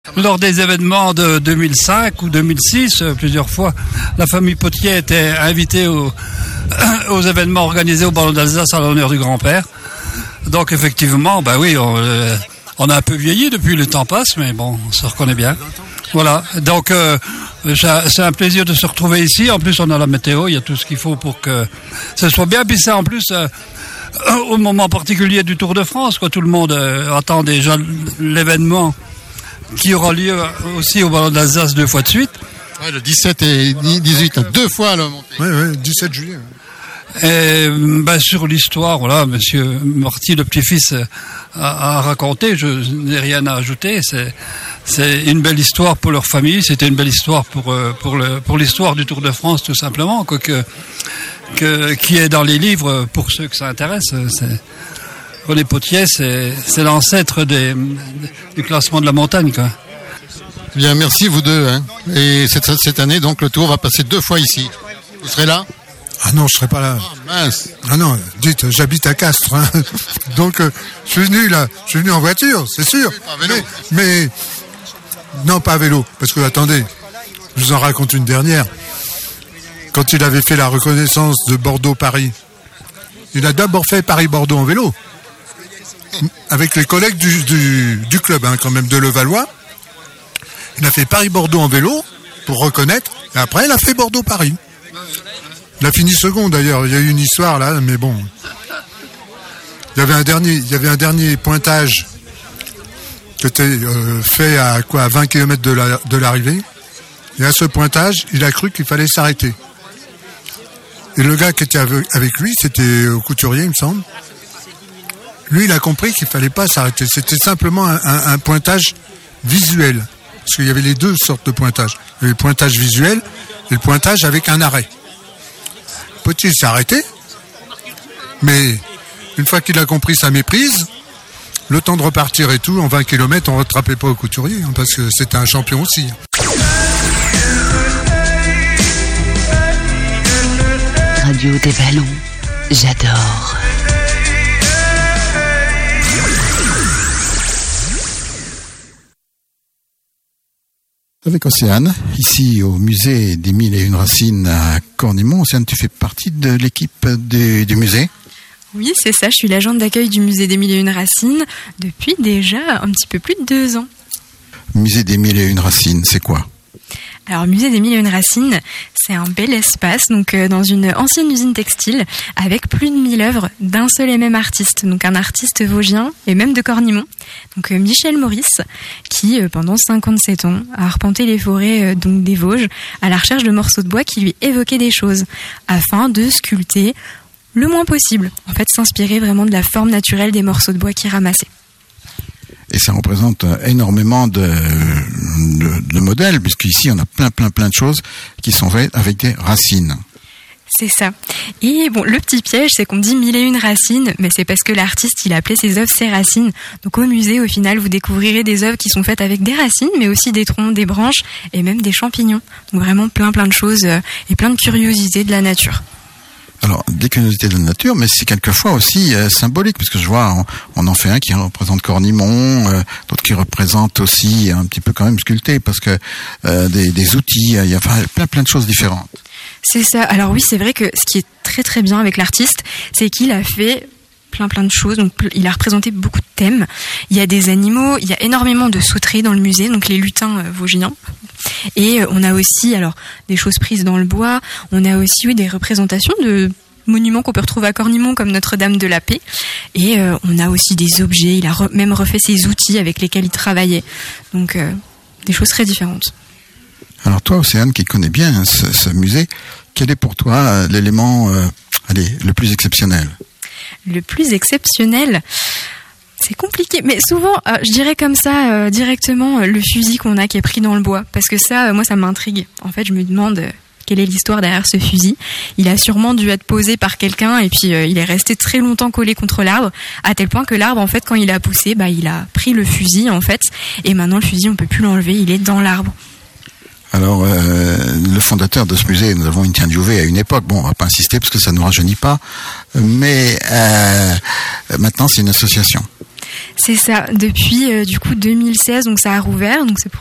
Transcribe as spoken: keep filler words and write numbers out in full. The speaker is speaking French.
Lors des événements de deux mille cinq ou deux mille six, plusieurs fois, la famille Potier était invitée aux, aux événements organisés au Ballon d'Alsace à l'honneur du grand-père. Donc effectivement, bah oui, on, euh, on a un peu vieilli depuis, le temps passe, mais bon, on se reconnaît bien. Voilà, donc euh, c'est un plaisir de se retrouver ici. En plus, on a la météo, il y a tout ce qu'il faut pour que ce soit bien. Puis c'est en plus euh, au moment particulier du Tour de France, quoi. Tout le monde euh, attend déjà l'événement qui aura lieu aussi au Ballon d'Alsace deux fois de suite. Ouais, le dix-sept et dix-huit, deux fois la montée. Oui, oui, dix-sept juillet. Et ben, sur l'histoire, voilà, Monsieur Marty, le petit-fils, a, a raconté. Je n'ai rien à ajouter. C'est, c'est une belle histoire pour leur famille. C'était une belle histoire pour pour le pour l'histoire du Tour de France, tout simplement, quoi, que, que qui est dans les livres pour ceux que ça intéresse. C'est René Potier, c'est, c'est l'ancêtre des, du classement de la montagne, quoi. Bien, merci vous deux. Hein. Et cette, cette année, donc, le Tour va passer deux fois ici. Vous serez là ? Ah non, je serai pas là. Oh, mince. Ah non, dites, j'habite à Castres. Hein. Donc, euh, je suis venu là, je suis venu en voiture, c'est sûr. Oui, pas à vélo. Mais, mais, non, pas à vélo. Parce que, attendez, je vous en raconte une dernière. Quand il avait fait la reconnaissance de Bordeaux-Paris, il a d'abord fait Paris-Bordeaux en vélo. Avec les collègues du, du, du club, hein, quand même, de Levallois. Il a fait Paris-Bordeaux en vélo, pour reconnaître, et après, il a fait Bordeaux-Paris. Il a fini second, d'ailleurs. Il y a eu une histoire, là, mais bon. Il y avait un dernier, il y avait un dernier pointage qui était euh, fait à, quoi, à vingt kilomètres de, la, de l'arrivée. Et à ce pointage, il a cru qu'il fallait s'arrêter. Et le gars qui était avec lui, c'était au couturier, il me semble. Lui, il a compris qu'il fallait pas s'arrêter. C'était simplement un, un, un pointage visuel. Parce qu'il y avait les deux sortes de pointage. Il y avait le pointage visuel et le pointage avec un arrêt. Potier s'est arrêté. Mais une fois qu'il a compris sa méprise, le temps de repartir et tout, en vingt kilomètres, on ne rattrapait pas au couturier. Hein, parce que c'était un champion aussi. Radio des Ballons, j'adore. Avec Océane, ici au musée des Mille et Une Racines à Cornimont. Océane, tu fais partie de l'équipe du, du musée ? Oui, c'est ça, je suis l'agente d'accueil du musée des Mille et Une Racines depuis déjà un petit peu plus de deux ans. Musée des Mille et Une Racines, c'est quoi ? Alors, musée des Mille et Une Racines, c'est un bel espace, donc euh, dans une ancienne usine textile, avec plus de mille œuvres d'un seul et même artiste, donc un artiste vosgien et même de Cornimont, donc euh, Michel Maurice, qui euh, pendant cinquante-sept ans a arpenté les forêts euh, donc des Vosges à la recherche de morceaux de bois qui lui évoquaient des choses, afin de sculpter le moins possible, en fait s'inspirer vraiment de la forme naturelle des morceaux de bois qu'il ramassait. Et ça représente énormément de, de, de modèles, puisqu'ici on a plein plein plein de choses qui sont faites avec des racines. C'est ça. Et bon, le petit piège, c'est qu'on dit mille et une racines, mais c'est parce que l'artiste, il appelait ses œuvres ses racines. Donc au musée, au final, vous découvrirez des œuvres qui sont faites avec des racines, mais aussi des troncs, des branches et même des champignons. Donc vraiment plein plein de choses et plein de curiosités de la nature. Alors, des curiosités de la nature, mais c'est quelquefois aussi euh, symbolique, parce que je vois, on, on en fait un qui représente Cornimont, euh, d'autres qui représentent aussi un petit peu quand même sculpté, parce que euh, des, des outils, il y a enfin, plein plein de choses différentes. C'est ça. Alors oui, c'est vrai que ce qui est très très bien avec l'artiste, c'est qu'il a fait plein plein de choses, donc il a représenté beaucoup de thèmes. Il y a des animaux, il y a énormément de sauterelles dans le musée, donc les lutins euh, vosgiens. Et euh, on a aussi alors des choses prises dans le bois, on a aussi oui, des représentations de monuments qu'on peut retrouver à Cornimont comme Notre-Dame de la Paix. Et euh, on a aussi des objets, il a re- même refait ses outils avec lesquels il travaillait. Donc euh, des choses très différentes. Alors toi, Océane, qui connais bien hein, ce, ce musée, quel est pour toi euh, l'élément euh, allez, le plus exceptionnel ? Le plus exceptionnel, c'est compliqué, mais souvent, euh, je dirais comme ça, euh, directement, euh, le fusil qu'on a qui est pris dans le bois, parce que ça, euh, moi, ça m'intrigue. En fait, je me demande euh, quelle est l'histoire derrière ce fusil. Il a sûrement dû être posé par quelqu'un, et puis euh, il est resté très longtemps collé contre l'arbre, à tel point que l'arbre, en fait, quand il a poussé, bah, il a pris le fusil, en fait, et maintenant le fusil, on peut plus l'enlever, il est dans l'arbre. Alors, euh, le fondateur de ce musée, nous avons interviewé à une époque, bon, on va pas insister parce que ça ne nous rajeunit pas, mais euh, maintenant c'est une association. C'est ça. Depuis euh, du coup deux mille seize, donc ça a rouvert. Donc c'est pour